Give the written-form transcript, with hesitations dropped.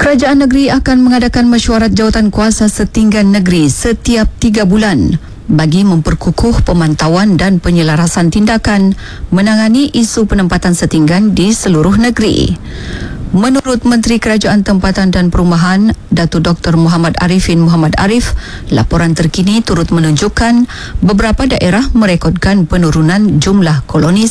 Kerajaan negeri akan mengadakan mesyuarat jawatan kuasa setinggan negeri setiap 3 bulan bagi memperkukuh pemantauan dan penyelarasan tindakan menangani isu penempatan setinggan di seluruh negeri. Menurut Menteri Kerajaan Tempatan dan Perumahan, Datuk Dr. Muhammad Arifin Muhammad Arif, laporan terkini turut menunjukkan beberapa daerah merekodkan penurunan jumlah koloni